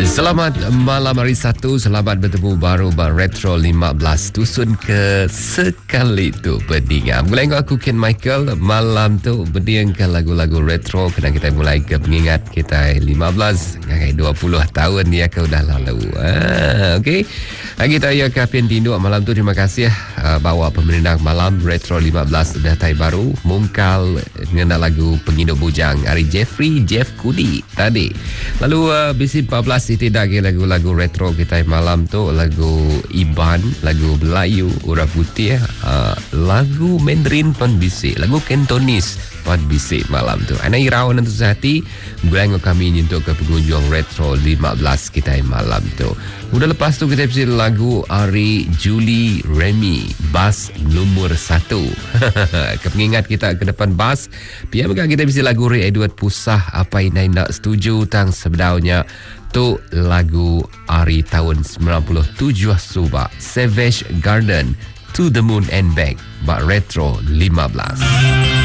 Selamat malam hari Sabtu. Selamat bertemu baru Retro 15 tusun ke sekali tu berdingam. Mulai aku Ken Michael. Malam tu berdingkan lagu-lagu retro. Kena kita mulai ke pengingat kita 15 ngai 20 tahun dia ke udah lalu. Okey. Kita ya Kapien Tindu malam tu terima kasih bawa pemerintah malam Retro 15 datai baru mungkal dengan lagu Pengindu Bujang Ari Jeff Kudi tadi. Lalu bisi 14 itu lagi lagu-lagu retro kita malam tu, lagu Iban, lagu Melayu, Urap Putih, lagu Mandarin pun bisik, lagu Cantonese pun bisik malam tu. Ana irau nanti sehati, mulai kami nyentuh ke pengunjung retro 15 kita malam tu. Udah lepas tu kita bisa lagu Ari Julie Remy, Bas nomor 1. Kepengingat kita ke depan Bas, biar kita bisa lagu Ray Edward Pusah, apa ini nak setuju tang sebenarnya. Tu lagu Ari tahun 97 Subak, Savage Garden, To the Moon and Back, Bak Retro 15.